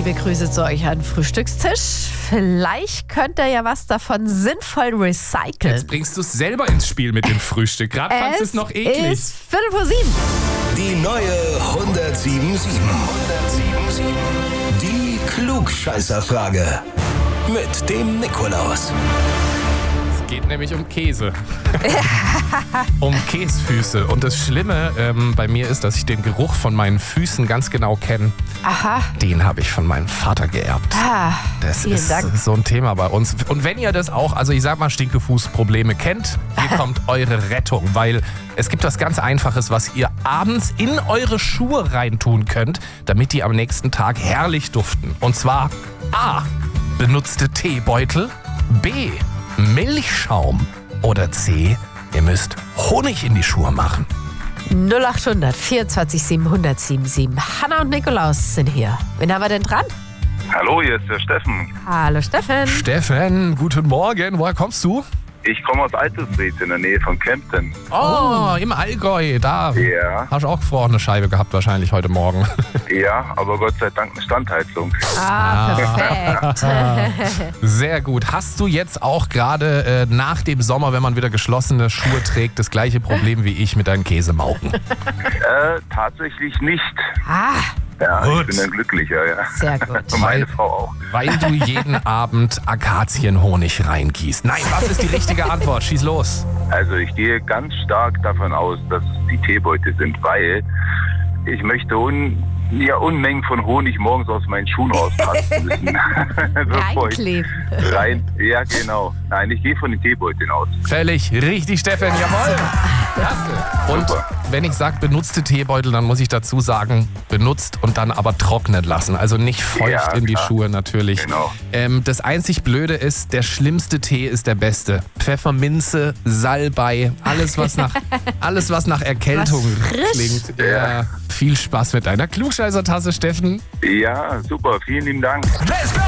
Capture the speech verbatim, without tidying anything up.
liebe Grüße zu euch an den Frühstückstisch. Vielleicht könnt ihr ja was davon sinnvoll recyceln. Jetzt bringst du es selber ins Spiel mit dem Frühstück. Gerade fandst du es noch eklig. Es ist Viertel vor sieben. Die neue hundertsieben sieben. Die Klugscheißerfrage. Mit dem Nikolaus. Es geht nämlich um Käse. Um Käsfüße. Und das Schlimme ähm, bei mir ist, dass ich den Geruch von meinen Füßen ganz genau kenne. Aha. Den habe ich von meinem Vater geerbt. Ah, Das vielen ist Dank. so ein Thema bei uns. Und wenn ihr das auch, also ich sag mal, Stinkefußprobleme kennt, hier kommt eure Rettung. Weil es gibt was ganz Einfaches, was ihr abends in eure Schuhe reintun könnt, damit die am nächsten Tag herrlich duften. Und zwar A. Benutzte Teebeutel. B. Milchschaum. Oder C. Ihr müsst Honig in die Schuhe machen. null acht hundert vierundzwanzig siebenhundert siebenundsiebzig. Hanna und Nikolaus sind hier. Wen haben wir denn dran? Hallo, hier ist der Steffen. Hallo Steffen. Steffen, guten Morgen. Woher kommst du? Ich komme aus Altusried in der Nähe von Kempten. Oh, im Allgäu. Da Ja, hast du auch vorher eine Scheibe gehabt wahrscheinlich heute Morgen. ja, aber Gott sei Dank eine Standheizung. Ah, perfekt. Sehr gut. Hast du jetzt auch gerade äh, nach dem Sommer, wenn man wieder geschlossene Schuhe trägt, das gleiche Problem wie ich mit deinen Käsemauken? Äh, tatsächlich nicht. Ah, Ja, Gut. ich bin ein Glücklicher, ja. sehr gut. Und meine Frau auch. Weil du jeden Abend Akazienhonig reingießt. Nein, was ist die richtige Antwort? Schieß los. Also ich gehe ganz stark davon aus, dass es die Teebeutel sind, weil ich möchte un ja, Unmengen von Honig morgens aus meinen Schuhen rauspassen müssen. Bevor ich Reinkleben. rein. Ja, genau. Nein, ich gehe von den Teebeuteln aus. Völlig richtig, Steffen. Jawohl. Klasse. Und Super. wenn ich sage benutzte Teebeutel, dann muss ich dazu sagen, benutzt und dann aber trocknen lassen. Also nicht feucht Ja, in die klar. Schuhe natürlich. Genau. Ähm, das einzig Blöde ist, der schlimmste Tee ist der beste. Pfefferminze, Salbei, alles was nach, alles, was nach Erkältung Was frisch. klingt. Ja. Viel Spaß mit deiner Klugscheißer-Tasse, Steffen. Ja, super. Vielen lieben Dank.